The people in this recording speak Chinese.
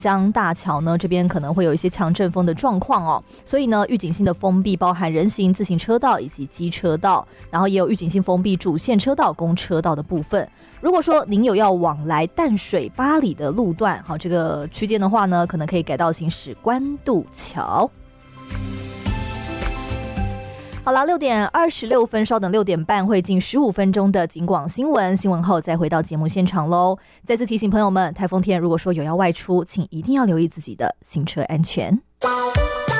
江大桥呢这边可能会有一些强阵风的状况哦，所以呢预警性的封闭包含人行、自行车道以及机车道，然后也有预警性封闭主线车道、公车道的部分。如果说您有要往来淡水八里的路段，好，这个区间的话呢，可能可以改道行驶关渡桥。好了，6点26分，稍等6点半会进15分钟的警广新闻，新闻后再回到节目现场喽。再次提醒朋友们，台风天如果说有要外出，请一定要留意自己的行车安全。